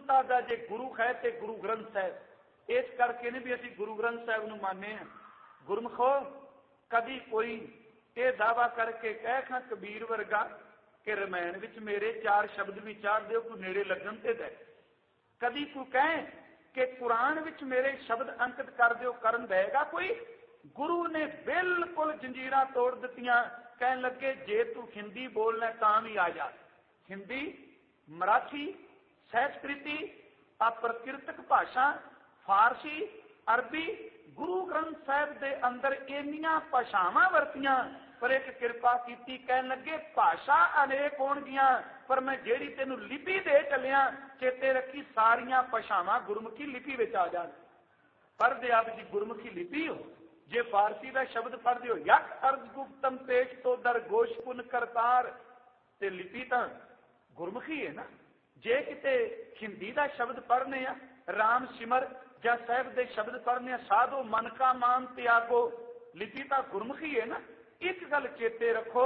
गुरुमता का जे गुरु है तो गुरु ग्रंथ साहब। इस करके नहीं भी असी गुरु ग्रंथ साहब नूं माने हैं। गुरमुखो कभी कोई ये दावा करके कह खां कबीर वर्गा कि रमैन विच मेरे 4 शब्द विचार दो कोई नेड़े लगन ते दे। कभी कोई कहे कि कुरान विच मेरे शब्द अंकित कर दो करन देगा कोई। गुरु ने बिल्कुल जंजीरां तोड़ दित्तियां। कहन लगे जे तू हिंदी बोलना तां भी आ जा। हिंदी, मराठी, संस्कृति, अप्रकृतक भाषा, फारसी, अरबी, गुरु ग्रंथ साहब के अंदर इन्नियां भाषावां वरतियां पर एक कृपा की। कह लगे भाषा अनेक होणगियां पर मैं जेड़ी तेनू लिपि दे चलिया चेते रखी सारियां भाषावां गुरमुखी लिपि विच आ जाण। पढ़दे आप जी गुरमुखी लिपि हो। जे फारसी का शब्द पढ़ते हो यक अर्ज गुप्तम पेश तो दर गोश पुन करतार ते लिपि तो गुरमुखी है ना। जे किते हिंदी का शब्द पढ़ने राम सिमर या साहब के शब्द पढ़ने साधो मन का मान त्यागो लिपि तो गुरमुखी है ना। एक गल चेते रखो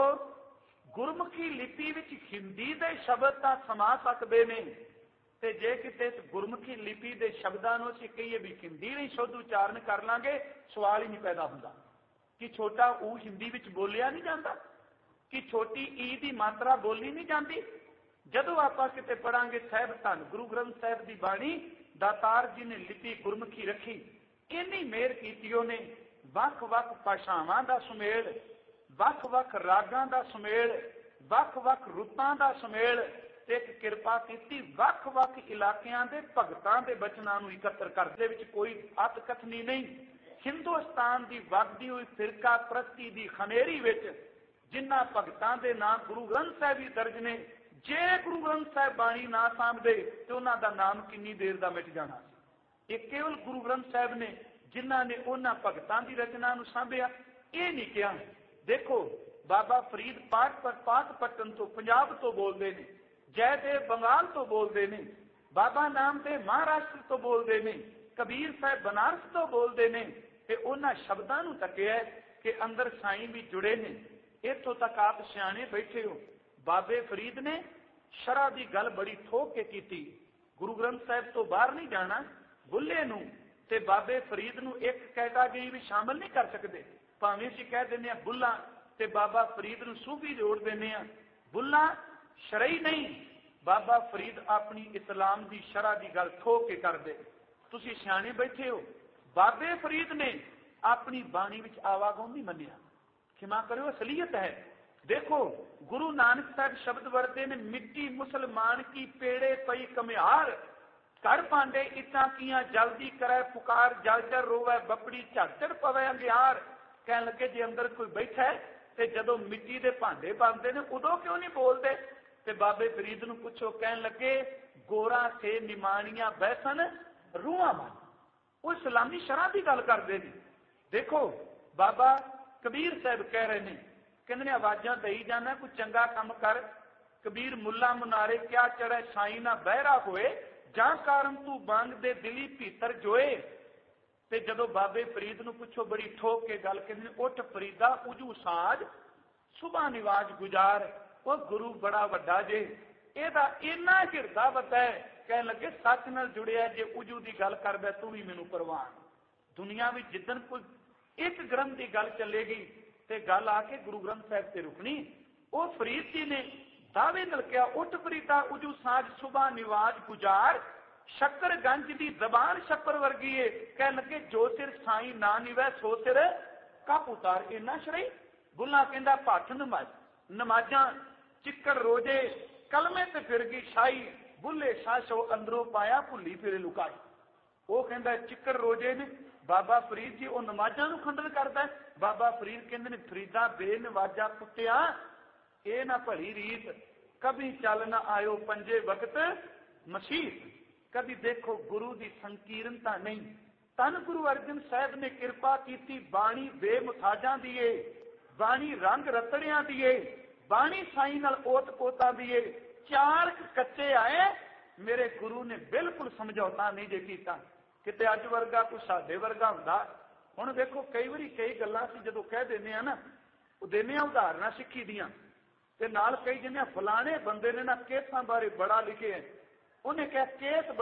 गुरमुखी लिपि विच हिंदी के शब्द तो समा सकते हैं ते जे किते गुरमुखी लिपि के शब्दों को असीं कहीए भी हिंदी नहीं शुद्ध उच्चारण कर लांगे सवाल ही नहीं पैदा होंदा कि छोटा ऊ हिंदी विच बोलिया नहीं जाता कि छोटी ई की मात्रा बोली नहीं जाती। जदों आपां किते पढ़ांगे साहिब धन गुरु ग्रंथ साहिब की बाणी दातार जी ने लिपि गुरमुखी रखी। इन्नी मेहर कीती उहने वख-वख भाषावां दा सुमेल, वख-वख रागां दा सुमेल, वख-वख रुतां दा सुमेल एक कृपा की वख-वख इलाकियां दे भगतां दे बचनां नूं इकत्र करदे विच कोई अतकथनी नहीं। हिंदुस्तान की वगदी हुई फिरका प्रस्ती की खनेरी विच जिन्हां भगतां दे नाम गुरु ग्रंथ साहिब ही दर्ज ने। जे गुरु ग्रंथ साहिब बाणी ना सामभदे तो उन्हां दा नाम किन्नी देर दा मिट जाना। ये केवल गुरु ग्रंथ साहिब ने जिन्हां ने उन्हां भगतां दी रचना नूं सामभिया। ये नहीं कहा देखो बाबा फरीद पाकपट्टन तो पंजाब तो बोलते हैं, जयदेव बंगाल तो बोलते हैं, बाबा नामदेव महाराष्ट्र तो बोलते हैं, कबीर साहब बनारस तो बोलते हैं। ते उन्हां शब्दां नूं तकिया कि अंदर साईं भी जुड़े ने। इत्थों तक आप सियाणे बैठे हो। बाबे फरीद ने शरह की गल बड़ी ठोक के की। गुरु ग्रंथ साहब तो बाहर नहीं जाना। बुल्ले नूं ते बाबे फरीद नूं एक कैटागरी भी शामिल नहीं कर सकते। भावें असीं कह दिंदे बुल्ला ते बाबा फरीद नूं सूफी जोड़ दिंदे आ। बुल्ला शरई नहीं। बाबा फरीद अपनी इस्लाम की शरह की गल ठोक के कर दे। तुसीं सियाणे बैठे हो। बाबे फरीद ने अपनी बाणी विच आवागम नहीं मन्निया। क्षमा करो असलियत है। देखो गुरु नानक साहब शब्द वरते ने मिट्टी मुसलमान की पेड़े पई कमियार कर पांडे इतना किया जल्दी करे पुकार जल जल रोवे बपड़ी झट पवे अंगियार। कह लगे जे अंदर कोई बैठा है ते जदों मिट्टी दे भांडे बनते ने उदों क्यों नहीं बोलते। ते बाबे फरीद नूं पुछो कह लगे गोरा से निमाणिया बैसन रूहां मन। वो इस्लामी शरह की गल करते हैं। देखो बाबा कबीर साहब कह रहे हैं कहते ने आवाजा दई जाना कोई चंगा काम कर। कबीर मुला मुनारे क्या चढ़े साई ना बहरा होए जां कारण तू बांग दे दिली भीतर जोए। ते जदों बाबे फरीद नूं पुछो बड़ी ठोक के गल कहते ने उठ फरीदा उजू साज सुबह निवाज गुजार। वो गुरु बड़ा वड्डा जे एदा इन्ना हिरदा वड्डा है। कह लगे सच नाल जुड़िया जे उजू की गल करदा तू भी मैनू परवान। दुनिया में जिदन कोई एक ग्रंथ की गल चलेगी ते गल आके गुरु ग्रंथ साहब से रुकनी। वो फरीद जी ने दावे नाल कहा उठ फरीदा उजू साज सुबह निवाज गुजार। शक्कर गंज की जबान शक्कर वर्गी है। कह लगे जो सिर साई ना निवै सो सिर कप उतार। इन्ना शरई। बुला कहंदा भठ नमाजा चिक्कड़ रोजे कलमे ते फिर गई शाही बुले शाशो अंदरों पाया भुली फिरे लुकाई। वो कहंदा चिक्कड़ रोजे ने बाबा फरीद जी वो नमाजा नूं खंडन करता है। बाबा फरीद कहंदे ने फरीदा बेनवाजा कुत्तिया ये ना भली रीत कभी चल ना आयो पंजे वक्त मसीत। कभी देखो गुरु की संकीर्णता नहीं। तन गुरु अर्जन साहब ने कृपा की बाणी बेमुथाजा दिए बाणी रंग रतड़िया दिए बाणी साई नाल ओत पोता दिए। 4 कच्चे आए मेरे गुरु ने बिल्कुल समझौता नहीं जे कीता। किते अज वर्गा कोई साडे वर्गा हुंदा। हुण देखो कई बारी कई गल्लां असीं जदों कह दिंदे आ ना ਉਹ देने उदाहरण सिक्खी दियां ते नाल कई जिन्हें फलाने बंदे ने ना केसां बारे बड़ा लिखे है। उन्हें कहा केस